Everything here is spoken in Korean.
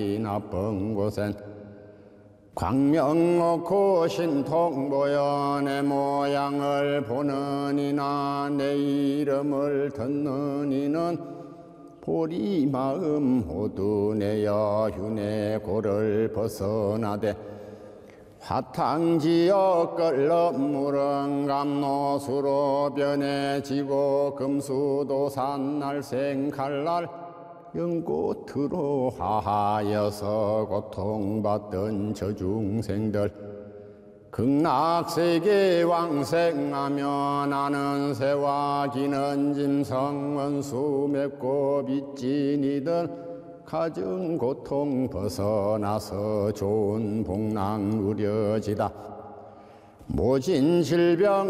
나쁜 곳엔 광명 놓고 신통보여 내 모양을 보는 이나 내 이름을 듣는 이는 보리 마음 모두 내어 윤회 고를 벗어나되 화탕지어 끓는 물은 감노수로 변해지고 금수도산 날생 칼날 연꽃으로 하하여서 고통받던 저 중생들 극락세계 왕생하며 나는 새와 기는 짐승 원수 맺고 빚진이들 가증 고통 벗어나서 좋은 복락 누려지다. 모진 질병